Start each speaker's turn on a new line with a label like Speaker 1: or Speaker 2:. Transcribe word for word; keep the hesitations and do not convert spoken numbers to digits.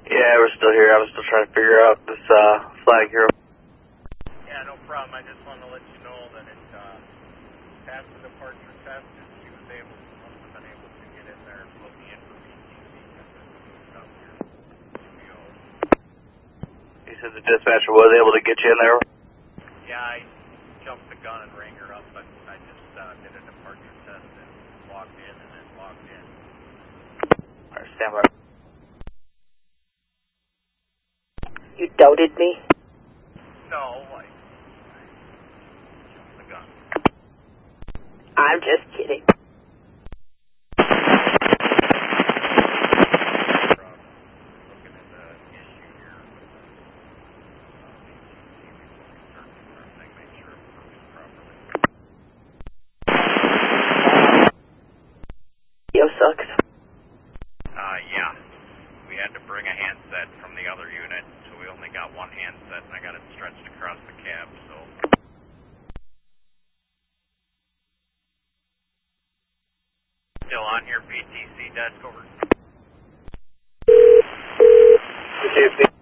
Speaker 1: Yeah, we're still here. I was still trying to figure out this uh, flag here.
Speaker 2: Yeah, no problem. I just wanted to let you know that it uh, passed the departure test, and she was able, must have been able to get in there and put me in for P T C because it's moved up here.
Speaker 1: You said the dispatcher was able to get you in there?
Speaker 2: Yeah, I jumped the gun and rang her up, but I just uh, did a departure test and walked in and then walked in.
Speaker 1: All right, stand by.
Speaker 3: You doubted me?
Speaker 2: No, I, I jumped the gun.
Speaker 3: I'm just kidding.
Speaker 2: Looking at the issue here. Uh, everything, make sure it's working properly.
Speaker 3: Yo sucks.
Speaker 2: Uh, yeah. We had to bring a handset from the other unit, so we only got one handset, and I got it stretched across the cab, so... Still on your P T C desk over?
Speaker 1: P T C.